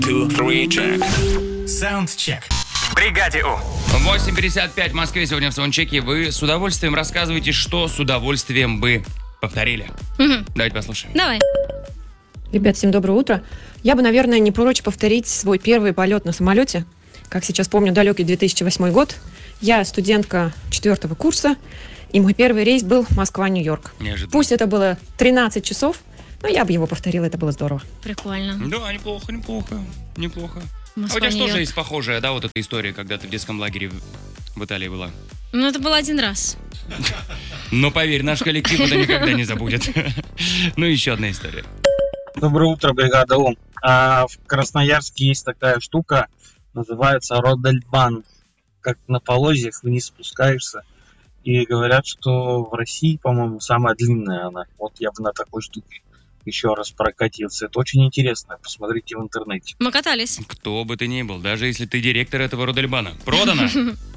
2, 3, check. Саундчек. В бригаде У. 8:55 в Москве сегодня в саундчеке. Вы с удовольствием рассказываете, что с удовольствием бы повторили. Давайте послушаем. Давай. Ребят, всем доброе утро. Я бы, наверное, не прочь повторить свой первый полет на самолете. Как сейчас помню, далекий 2008 год. Я студентка 4 курса, и мой первый рейс был Москва-Нью-Йорк. Неожиданно. Пусть это было 13 часов, но я бы его повторила, это было здорово. Прикольно. Да, неплохо. А у Москва, тебя же тоже Нью-Йорк. есть похожая, да, вот эта история, когда ты в детском лагере в Италии была? Ну, это был один раз. Но поверь, наш коллектив это никогда не забудет. Ну, еще одна история. Доброе утро, бригада У. В Красноярске есть такая штука, называется Родельбан. Как на полозьях вниз спускаешься. И говорят, что в России, по-моему, самая длинная она. Вот я бы на такой штуке еще раз прокатился. Это очень интересно. Посмотрите в интернете. Мы катались. Кто бы ты ни был, даже если ты директор этого Родельбана. Продано!